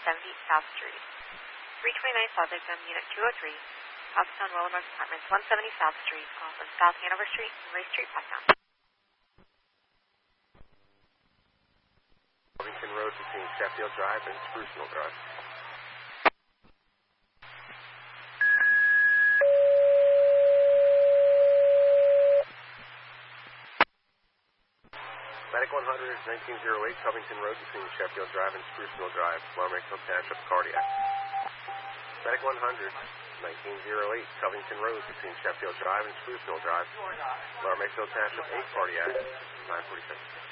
South Street. 329 South Exam, Unit 203, Hobstown Willamette Apartments, 170 South Street, off of South Hanover Street and Ray Street, Hobstown. Covington Road between Sheffield Drive and Spruce Mill Drive. Medic 100, 1908, Covington Road between Sheffield Drive and Spruce Mill Drive, Laramie-Hill Township, cardiac. Medic 100, 1908, Covington Road between Sheffield Drive and Spruce Mill Drive, Laramie-Hill Township, 8 cardiac, 946.